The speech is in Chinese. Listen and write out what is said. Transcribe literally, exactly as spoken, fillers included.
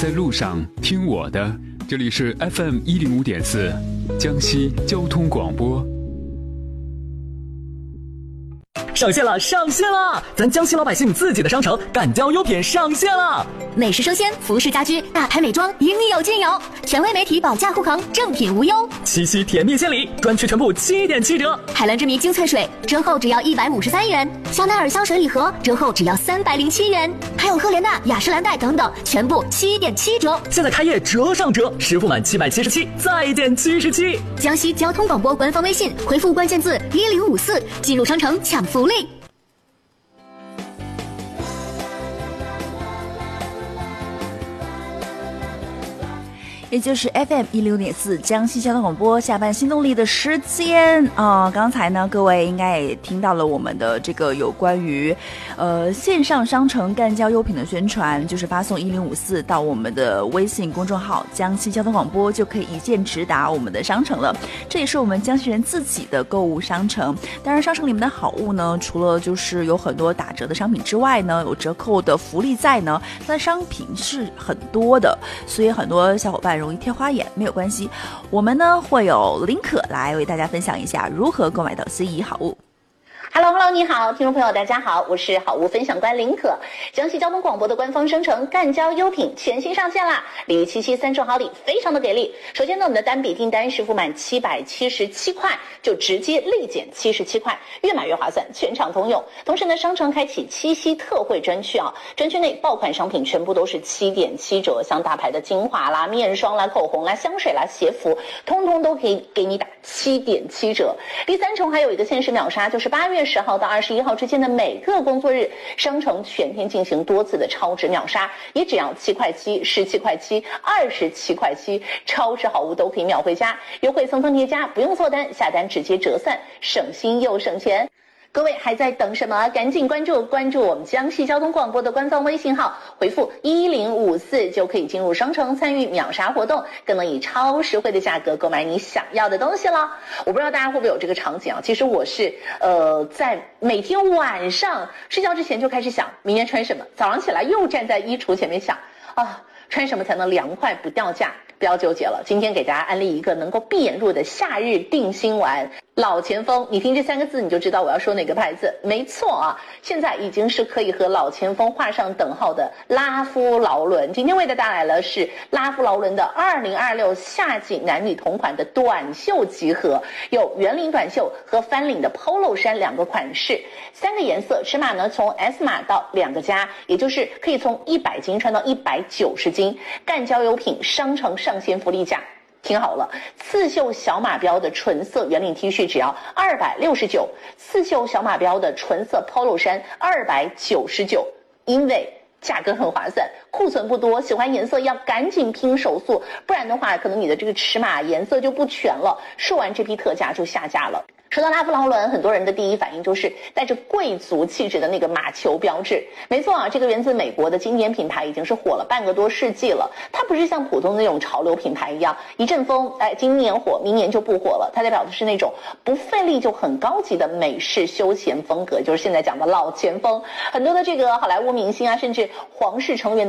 在路上听我的，这里是 F M 一零五点四江西交通广播。 上线了，上线了！咱江西老百姓自己的商城赣交优品上线了， 美食生鲜、服饰家居、大牌美妆应有尽有，权威媒体保驾护航，正品无忧。 七夕甜蜜献礼，专区全部七点七折。 海蓝之谜精粹水折后只要一百五十三元，香奈儿香水礼盒折后只要三百零七元，还有赫莲娜、雅诗兰黛等等，全部七点七折。 现在开业折上折，实付满七百七十七再减七十七。 江西交通广播官方微信回复关键字一零五四，进入商城抢福利。 也就是 F M 一六点四江西交通广播下班新动力的时间啊、呃！刚才呢，各位应该也听到了我们的这个有关于呃线上商城赣交优品的宣传，就是发送一零五四到我们的微信公众号江西交通广播，就可以一键直达我们的商城了。这也是我们江西人自己的购物商城。当然，商城里面的好物呢，除了就是有很多打折的商品之外呢，有折扣的福利在呢，它的商品是很多的，所以很多小伙伴容易挑花眼，没有关系，我们呢会有林可来为大家分享一下如何购买到 C 一好物。 Hello Hello， 你好，听众朋友大家好，我是好物分享官林可。江西交通广播的官方商城赣交优品全新上线啦！礼遇七夕三重好礼，非常的给力。首先呢，我们的单笔订单是付满七百七十七块，就直接立减七十七块，越买越划算，全场通用。同时呢，商城开启七夕特惠专区啊，专区内爆款商品全部都是七点七折，像大牌的精华啦、面霜啦、口红啦、香水啦、鞋服，通通都可以给你打七点七折。第三重还有一个限时秒杀，就是八月十号到二十一号之间的每个工作日，商城全天进行多次的超值秒杀，也只要七块七、十七块七、二十七块七，超值好物都可以秒回家，优惠层层叠加，不用凑单，下单直接折算，省心又省钱。各位还在等什么？赶紧关注关注我们江西交通广播的官方微信号，回复一零五四就可以进入商城参与秒杀活动，更能以超实惠的价格购买你想要的东西了。我不知道大家会不会有这个场景啊？其实我是呃在每天晚上睡觉之前就开始想明天穿什么，早上起来又站在衣橱前面想啊，穿什么才能凉快不掉价？不要纠结了，今天给大家安利一个能够闭眼入的夏日定心丸老前锋。你听这三个字你就知道我要说哪个牌子，没错啊，现在已经是可以和老前锋画上等号的拉夫劳伦。今天为大家带来了是拉夫劳伦的二零二六夏季男女同款的短袖集合，有圆领短袖和翻领的 polo 衫两个款式，三个颜色，尺码呢从 S 码到两个加，也就是可以从一百斤穿到一百九十斤。赣交优品商城上线福利价，听好了，刺绣小马标的纯色圆领 T 恤只要二百六十九，刺绣小马标的纯色 polo 衫二百九十九，因为价格很划算，库存不多，喜欢颜色要赶紧拼手速，不然的话可能你的这个尺码颜色就不全了，说完这批特价就下架了。说到拉夫劳伦，很多人的第一反应就是带着贵族气质的那个马球标志。没错啊，这个源自美国的经典品牌已经是火了半个多世纪了。它不是像普通的那种潮流品牌一样，一阵风，哎，今年火，明年就不火了。它代表的是那种不费力就很高级的美式休闲风格，就是现在讲的老前锋。很多的这个好莱坞明星啊，甚至皇室成员